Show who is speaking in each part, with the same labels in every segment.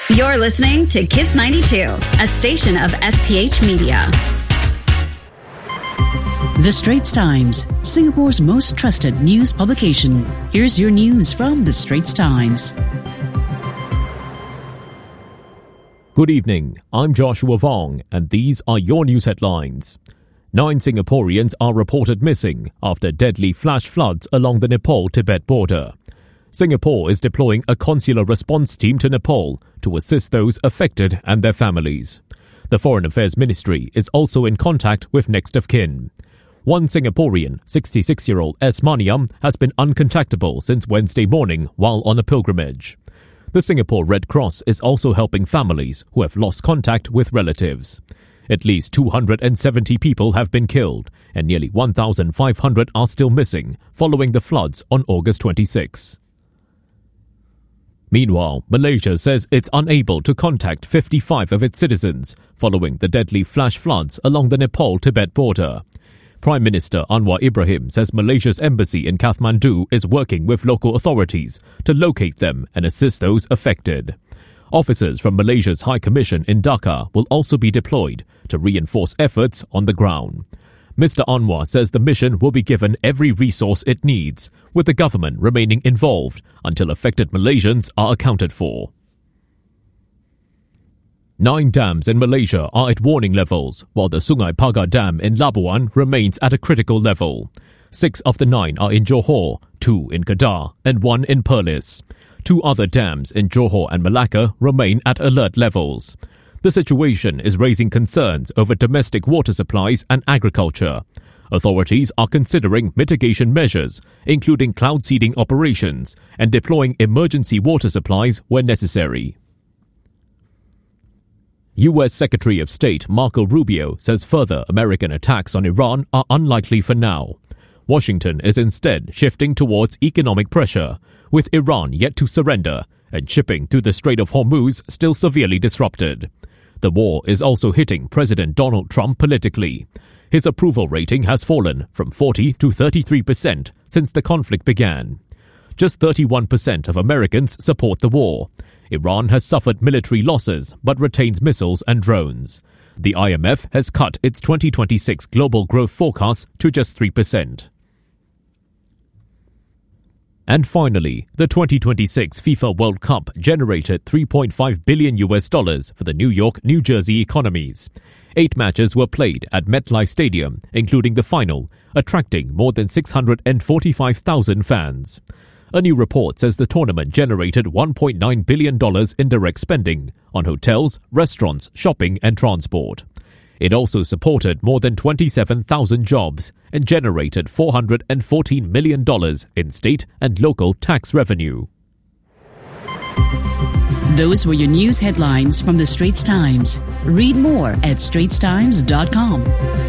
Speaker 1: You're listening to Kiss 92, a station of SPH Media.
Speaker 2: The Straits Times, Singapore's most trusted news publication. Here's your news from The Straits Times.
Speaker 3: Good evening, I'm Joshua Vong, and these are your news headlines. 9 Singaporeans are reported missing after deadly flash floods along the Nepal-Tibet border. Singapore is deploying a consular response team to Nepal to assist those affected and their families. The Foreign Affairs Ministry is also in contact with next of kin. One Singaporean, 66-year-old S. Maniam, has been uncontactable since Wednesday morning while on a pilgrimage. The Singapore Red Cross is also helping families who have lost contact with relatives. At least 270 people have been killed, and nearly 1,500 are still missing following the floods on August 26. Meanwhile, Malaysia says it's unable to contact 55 of its citizens following the deadly flash floods along the Nepal-Tibet border. Prime Minister Anwar Ibrahim says Malaysia's embassy in Kathmandu is working with local authorities to locate them and assist those affected. Officers from Malaysia's High Commission in Dhaka will also be deployed to reinforce efforts on the ground. Mr. Anwar says the mission will be given every resource it needs, with the government remaining involved until affected Malaysians are accounted for. 9 dams in Malaysia are at warning levels, while the Sungai Pagar Dam in Labuan remains at a critical level. 6 of the 9 are in Johor, 2 in Kedah, and 1 in Perlis. 2 other dams in Johor and Malacca remain at alert levels. The situation is raising concerns over domestic water supplies and agriculture. Authorities are considering mitigation measures, including cloud seeding operations and deploying emergency water supplies where necessary. U.S. Secretary of State Marco Rubio says further American attacks on Iran are unlikely for now. Washington is instead shifting towards economic pressure, with Iran yet to surrender and shipping through the Strait of Hormuz still severely disrupted. The war is also hitting President Donald Trump politically. His approval rating has fallen from 40 to 33% since the conflict began. Just 31% of Americans support the war. Iran has suffered military losses but retains missiles and drones. The IMF has cut its 2026 global growth forecast to just 3%. And finally, the 2026 FIFA World Cup generated $3.5 billion for the New York, New Jersey economies. 8 matches were played at MetLife Stadium, including the final, attracting more than 645,000 fans. A new report says the tournament generated $1.9 billion in direct spending on hotels, restaurants, shopping and transport. It also supported more than 27,000 jobs and generated $414 million in state and local tax revenue.
Speaker 2: Those were your news headlines from The Straits Times. Read more at straitstimes.com.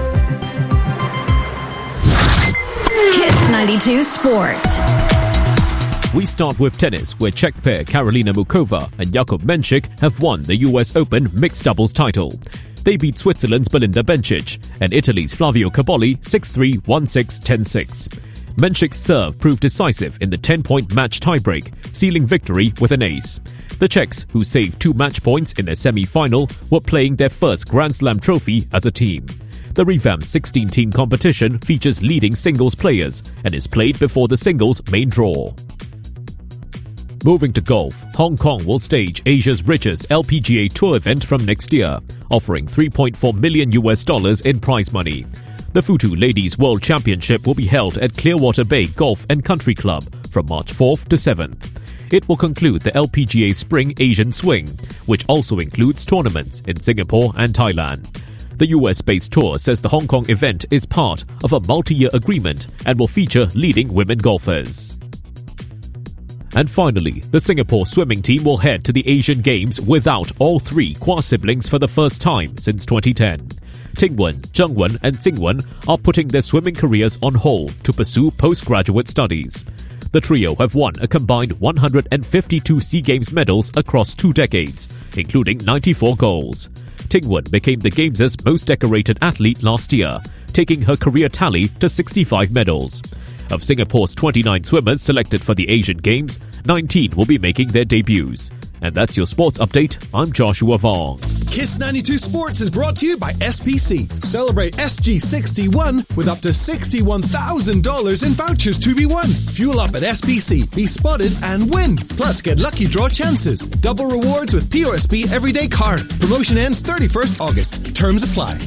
Speaker 1: Kiss 92 Sports.
Speaker 3: We start with tennis, where Czech pair Karolina Muchova and Jakub Mensik have won the US Open mixed doubles title. They beat Switzerland's Belinda Bencic and Italy's Flavio Cobolli 6-3, 1-6, 10-6. Mensik's serve proved decisive in the 10-point match tiebreak, sealing victory with an ace. The Czechs, who saved 2 match points in their semi-final, were playing their first Grand Slam trophy as a team. The revamped 16-team competition features leading singles players and is played before the singles main draw. Moving to golf, Hong Kong will stage Asia's richest LPGA Tour event from next year, offering $3.4 million in prize money. The Futu Ladies World Championship will be held at Clearwater Bay Golf and Country Club from March 4th to 7th. It will conclude the LPGA Spring Asian Swing, which also includes tournaments in Singapore and Thailand. The US-based tour says the Hong Kong event is part of a multi-year agreement and will feature leading women golfers. And finally, the Singapore swimming team will head to the Asian Games without all 3 Kua siblings for the first time since 2010. Tingwen, Zhengwen and Xingwen are putting their swimming careers on hold to pursue postgraduate studies. The trio have won a combined 152 SEA Games medals across 2 decades, including 94 goals. Tingwen became the Games' most decorated athlete last year, taking her career tally to 65 medals. Of Singapore's 29 swimmers selected for the Asian Games, 19 will be making their debuts. And that's your sports update. I'm Joshua Vong.
Speaker 4: Kiss 92 Sports is brought to you by SPC. Celebrate SG61 with up to $61,000 in vouchers to be won. Fuel up at SPC, be spotted and win. Plus, get lucky draw chances. Double rewards with POSB Everyday Card. Promotion ends 31st August. Terms apply.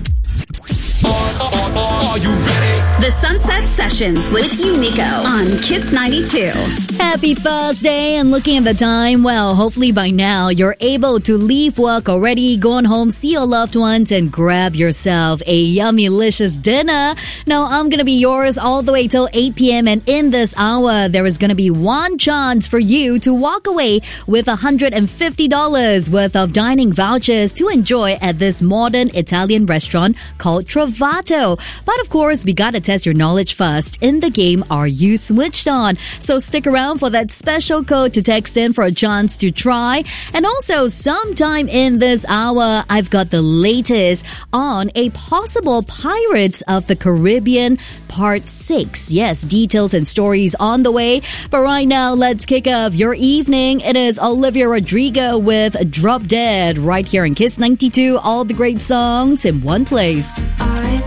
Speaker 4: Are you ready?
Speaker 1: The Sunset Sessions with Unico on Kiss 92.
Speaker 5: Happy Thursday, and looking at the time, well, hopefully by now you're able to leave work already, go on home, see your loved ones, and grab yourself a yummy-licious dinner. Now, I'm going to be yours all the way till 8 p.m. and in this hour, there is going to be one chance for you to walk away with $150 worth of dining vouchers to enjoy at this modern Italian restaurant called Trovato. But of course, we gotta test your knowledge first. In the game, are you switched on? So stick around for that special code to text in for a chance to try. And also, sometime in this hour, I've got the latest on a possible Pirates of the Caribbean Part 6. Yes, details and stories on the way. But right now, let's kick off your evening. It is Olivia Rodrigo with Drop Dead right here in Kiss 92. All the great songs in one place.
Speaker 6: I